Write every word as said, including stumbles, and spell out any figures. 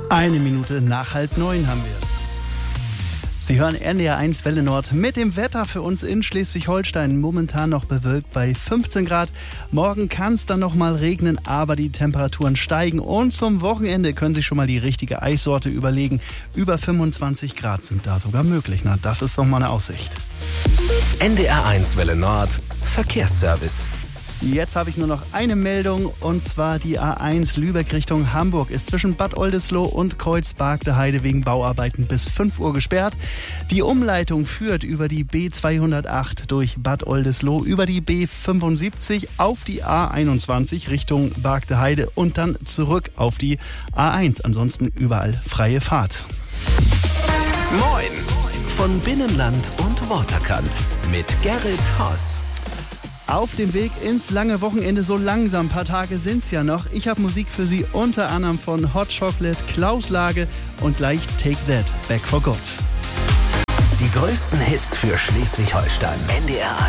Eine Minute nach halb neun haben wir es. Sie hören N D R eins Welle Nord mit dem Wetter für uns in Schleswig-Holstein. Momentan noch bewölkt bei fünfzehn Grad. Morgen kann es dann noch mal regnen, aber die Temperaturen steigen. Und zum Wochenende können Sie schon mal die richtige Eissorte überlegen. Über fünfundzwanzig Grad sind da sogar möglich. Na, das ist doch mal eine Aussicht. N D R eins Welle Nord Verkehrsservice. Jetzt habe ich nur noch eine Meldung, und zwar die A eins Lübeck Richtung Hamburg ist zwischen Bad Oldesloe und Kreuz-Bargte-Heide wegen Bauarbeiten bis fünf Uhr gesperrt. Die Umleitung führt über die B zweihundertacht durch Bad Oldesloe, über die B fünfundsiebzig auf die A einundzwanzig Richtung Bargte-Heide und dann zurück auf die A eins. Ansonsten überall freie Fahrt. Moin von Binnenland und Waterkant mit Gerrit Haas. Auf dem Weg ins lange Wochenende, so langsam, ein paar Tage sind's ja noch. Ich habe Musik für Sie, unter anderem von Hot Chocolate, Klaus Lage und gleich Take That, Back for Good. Die größten Hits für Schleswig-Holstein. N D R